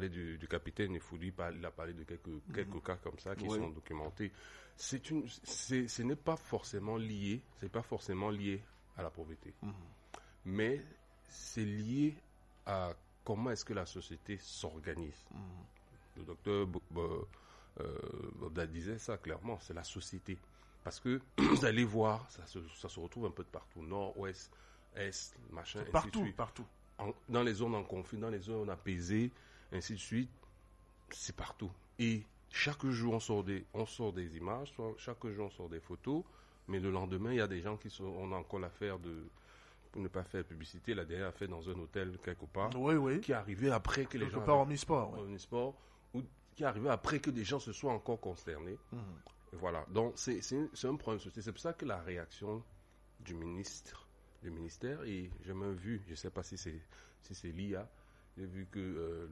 parlé du capitaine Effoudi, il a parlé de quelques cas comme ça qui sont documentés. Ce n'est pas forcément lié, à la pauvreté. Mais c'est lié à comment est-ce que la société s'organise. Le docteur Bobda disait ça clairement, c'est la société. Parce que vous allez voir, ça se retrouve un peu de partout, nord, ouest, est, machin, ainsi partout, de suite. Partout. Dans les zones en conflit, dans les zones apaisées, ainsi de suite, c'est partout. Et chaque jour, on sort des images, chaque jour, on sort des photos, mais le lendemain, il y a des gens on a encore l'affaire pour ne pas faire publicité, la dernière affaire dans un hôtel quelque part, qui est arrivé après que les gens... Omnisport, ou qui est arrivé après que des gens se soient encore consternés. Voilà, donc c'est un problème social. C'est pour ça que la réaction du ministère, et j'ai même vu, je ne sais pas si c'est l'IA, j'ai vu que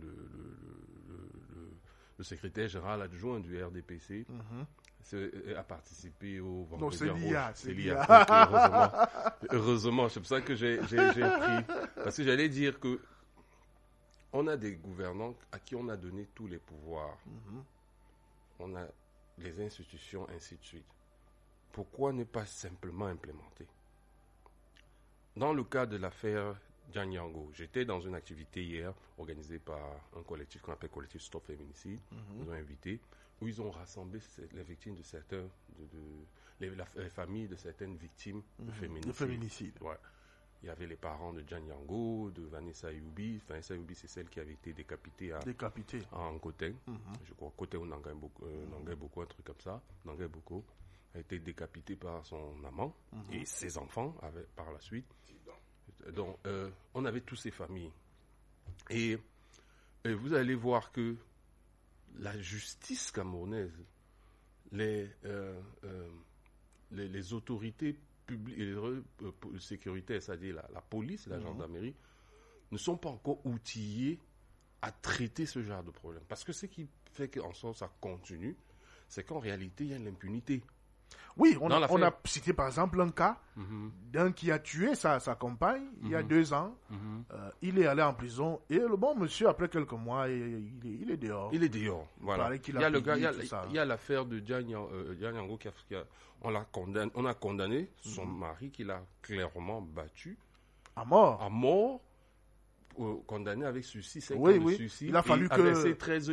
le secrétaire général adjoint du RDPC a participé au vendredi. Non, c'est l'IA. C'est l'IA. Okay, heureusement, c'est pour ça que j'ai pris. Parce que j'allais dire que on a des gouvernants à qui on a donné tous les pouvoirs. On a les institutions, ainsi de suite. Pourquoi ne pas simplement implémenter? Dans le cas de l'affaire Dian Yango, j'étais dans une activité hier organisée par un collectif qu'on appelle Collectif Stop Féminicide. Ils ont invité, où ils ont rassemblé les victimes de certains, les familles de certaines victimes de féminicide. Ouais. Il y avait les parents de Dian Yango, de Vanessa Youbi. Vanessa Youbi, c'est celle qui avait été décapitée en Koteng. Je crois Koteng ou Nangai Boko, un truc comme ça. Nangai Boko a été décapitée par son amant et ses enfants par la suite. Donc, on avait tous ces familles. Et vous allez voir que la justice camerounaise, les autorités sécuritaires, c'est-à-dire la police, la gendarmerie, ne sont pas encore outillés à traiter ce genre de problème. Parce que ce qui fait qu'en sorte ça continue, c'est qu'en réalité, il y a l'impunité. Oui, on a cité par exemple un cas d'un qui a tué sa compagne il y a 2 ans. Il est allé en prison et le bon monsieur, après quelques mois, il est dehors. Il est dehors, voilà. Il y a l'affaire de Dian Yango on a condamné son mari qui l'a clairement battu. À mort. Condamné avec suicide, suicide. Il a fallu que 13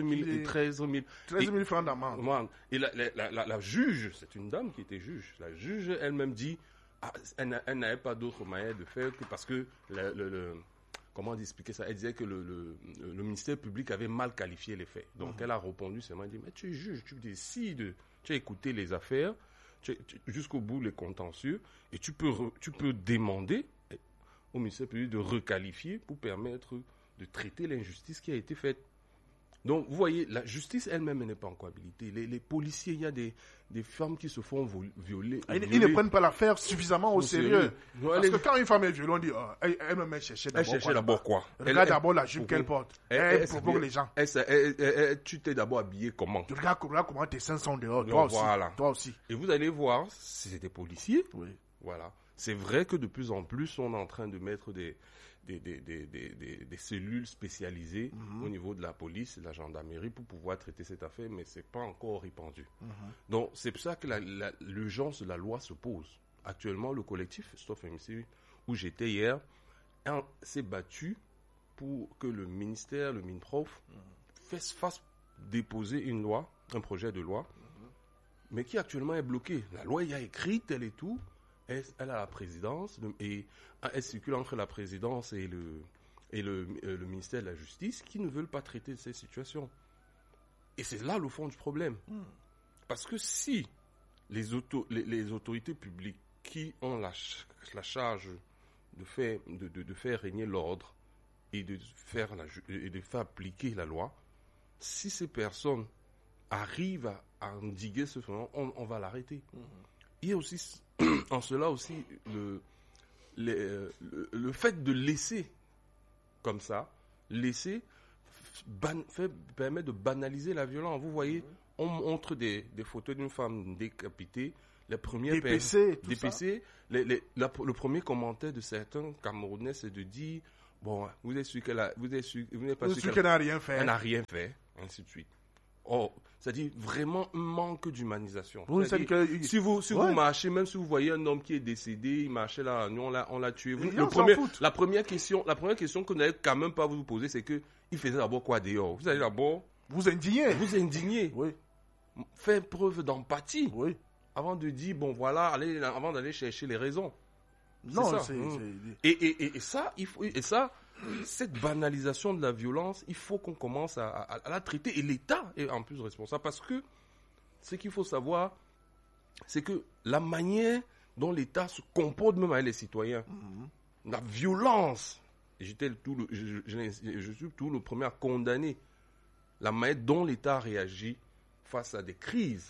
000 francs d'amende. Et la juge, c'est une dame qui était juge. La juge elle-même dit, elle n'avait pas d'autre moyen de faire que parce que comment expliquer ça? Elle disait que le ministère public avait mal qualifié les faits. Donc elle a répondu seulement, elle dit, mais tu es juge, tu décides, tu as écouté les affaires, jusqu'au bout les contentieux, et tu peux demander au ministère public de requalifier pour permettre de traiter l'injustice qui a été faite. Donc, vous voyez, la justice elle-même n'est pas encore habilitée. Les policiers, il y a des femmes qui se font violer. Ils ne prennent pas l'affaire suffisamment au sérieux. Parce que quand une femme est violée, on dit, elle me chercher d'abord quoi? Regarde d'abord la jupe qu'elle porte. Elle provoque les gens. Tu t'es d'abord habillé comment? Tu regardes comment tes seins sont dehors. Toi aussi. Et vous allez voir, c'est des policiers. Oui. Voilà. C'est vrai que de plus en plus, on est en train de mettre des cellules spécialisées au niveau de la police et de la gendarmerie pour pouvoir traiter cette affaire, mais ce n'est pas encore répandu. Donc, c'est pour ça que l'urgence de la loi se pose. Actuellement, le collectif Stop Féminicide, où j'étais hier, s'est battu pour que le ministère, le MINPROF, fasse déposer un projet de loi, mais qui actuellement est bloqué. La loi est écrite, elle et tout. Elle a la présidence et elle circule entre la présidence et le ministère de la Justice qui ne veulent pas traiter ces situations. Et c'est là le fond du problème. Parce que si les autorités publiques qui ont la charge de faire régner l'ordre et de faire appliquer la loi, si ces personnes arrivent à endiguer ce phénomène, on va l'arrêter. Il y a aussi, en cela aussi, le fait de laisser comme ça, permet de banaliser la violence. Vous voyez, on montre des photos d'une femme décapitée, les premières dépecée, le premier commentaire de certains Camerounais, c'est de dire bon, vous êtes sûr qu'elle n'a rien fait. Elle n'a rien fait, ainsi de suite. Oh, c'est-à-dire vraiment un manque d'humanisation. Si vous marchez, même si vous voyez un homme qui est décédé, il marchait là, nous on l'a tué. La première question que vous n'allez quand même pas vous poser, c'est que il faisait d'abord quoi dehors? Vous allez d'abord vous indigner. Oui. Faire preuve d'empathie. Oui. Avant de dire bon voilà, avant d'aller chercher les raisons. Non, Et ça, cette banalisation de la violence, il faut qu'on commence à la traiter. Et l'État est en plus responsable. Parce que ce qu'il faut savoir, c'est que la manière dont l'État se comporte même avec les citoyens, la violence, je suis tout le premier à condamner la manière dont l'État réagit face à des crises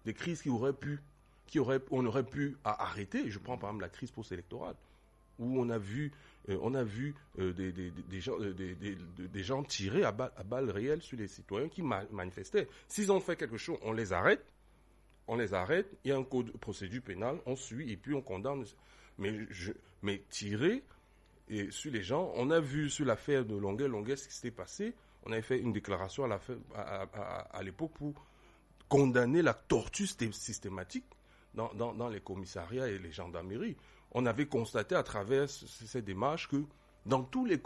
on aurait pu arrêter. Je prends par exemple la crise post-électorale, où on a vu des gens tirer à balles réelles sur les citoyens qui manifestaient. S'ils ont fait quelque chose, on les arrête, il y a un code de procédure pénale, on suit et puis on condamne. Mais tirer sur les gens, on a vu sur l'affaire de Longuet ce qui s'était passé. On avait fait une déclaration à l'époque pour condamner la torture systématique dans les commissariats et les gendarmeries. On avait constaté à travers ces démarches que dans tous les